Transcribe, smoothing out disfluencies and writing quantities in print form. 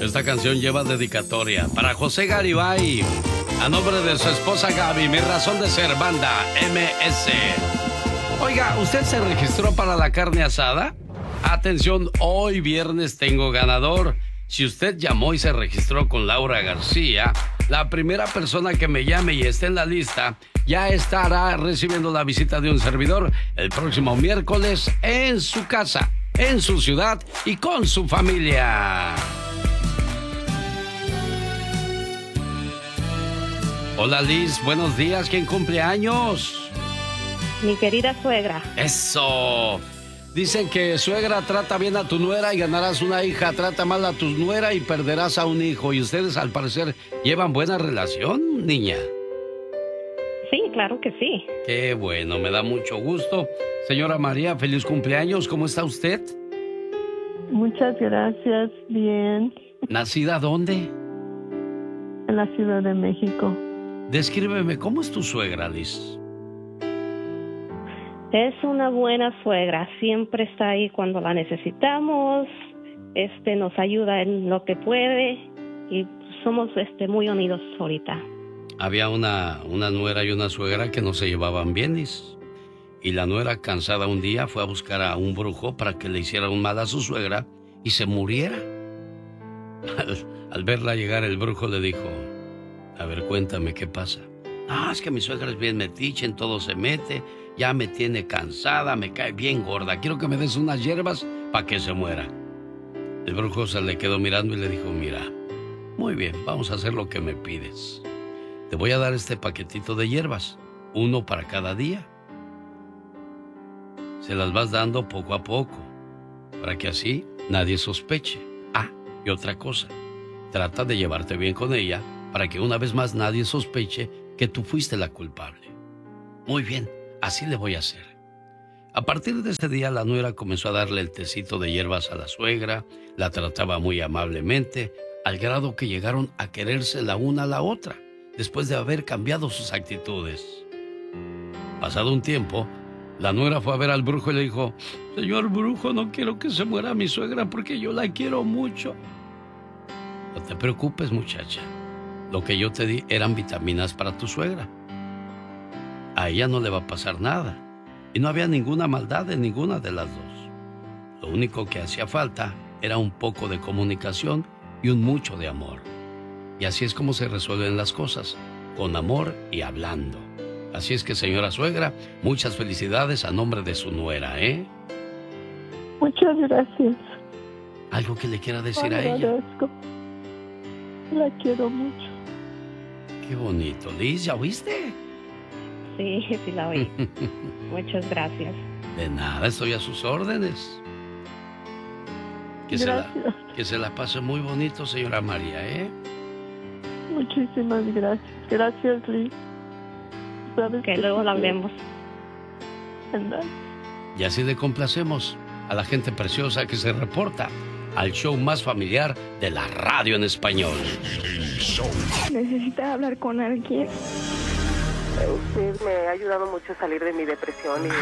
Esta canción lleva dedicatoria para José Garibay, a nombre de su esposa Gaby, mi razón de ser, banda MS. Oiga, ¿usted se registró para la carne asada? Atención, hoy viernes tengo ganador. Si usted llamó y se registró con Laura García, la primera persona que me llame y esté en la lista ya estará recibiendo la visita de un servidor el próximo miércoles en su casa, en su ciudad y con su familia. Hola Liz, buenos días. ¿Quién cumple años? Mi querida suegra. ¡Eso! Dicen que suegra, trata bien a tu nuera y ganarás una hija, trata mal a tu nuera y perderás a un hijo. Y ustedes al parecer llevan buena relación, niña. Sí, claro que sí. Qué bueno, me da mucho gusto. Señora María, feliz cumpleaños, ¿cómo está usted? Muchas gracias, bien. ¿Nacida dónde? En la Ciudad de México. Descríbeme, ¿cómo es tu suegra, Liz? Es una buena suegra, siempre está ahí cuando la necesitamos, nos ayuda en lo que puede y somos muy unidos ahorita. Había una nuera y una suegra que no se llevaban bien, Liz. Y la nuera, cansada un día, fue a buscar a un brujo para que le hiciera un mal a su suegra y se muriera. Al verla llegar, el brujo le dijo: a ver, cuéntame, ¿qué pasa? No, es que mi suegra es bien metiche, en todo se mete, ya me tiene cansada, me cae bien gorda, quiero que me des unas hierbas para que se muera. El brujo se le quedó mirando y le dijo: mira, muy bien, vamos a hacer lo que me pides. Te voy a dar este paquetito de hierbas, uno para cada día. Se las vas dando poco a poco, para que así nadie sospeche. Ah, y otra cosa, trata de llevarte bien con ella, para que una vez más nadie sospeche que tú fuiste la culpable. Muy bien, así le voy a hacer. A partir de ese día, la nuera comenzó a darle el tecito de hierbas a la suegra, la trataba muy amablemente, al grado que llegaron a quererse la una a la otra, después de haber cambiado sus actitudes. Pasado un tiempo, la nuera fue a ver al brujo y le dijo: señor brujo, no quiero que se muera mi suegra porque yo la quiero mucho. No te preocupes, muchacha. Lo que yo te di eran vitaminas para tu suegra. A ella no le va a pasar nada. Y no había ninguna maldad en ninguna de las dos. Lo único que hacía falta era un poco de comunicación y un mucho de amor. Y así es como se resuelven las cosas, con amor y hablando. Así es que, señora suegra, muchas felicidades a nombre de su nuera, ¿eh? Muchas gracias. ¿Algo que le quiera decir a ella? Agradezco. La quiero mucho. Qué bonito. Liz, ¿ya oíste? Sí, sí la oí. Muchas gracias. De nada, estoy a sus órdenes. Que se la pase muy bonito, señora María, ¿eh? Muchísimas gracias. Gracias, Liz. Sabes que luego la hablemos. Y así le complacemos a la gente preciosa que se reporta al show más familiar de la radio en español. ¿Necesita hablar con alguien? Usted me ha ayudado mucho a salir de mi depresión y